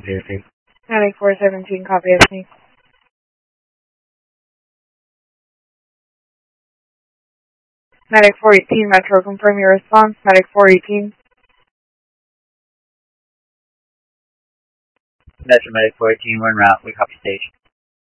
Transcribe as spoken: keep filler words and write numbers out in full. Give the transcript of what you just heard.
copy S C. Medic four seventeen, copy S C. Medic four eighteen, Metro, confirm your response. Medic four eighteen. Metro Medic four eighteen, we're en route. We copy station.